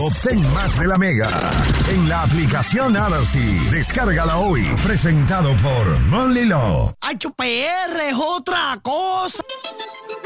Obtén más de la Mega en la aplicación Alergy. Descárgala hoy. Presentado por Monly Law. HPR es otra cosa.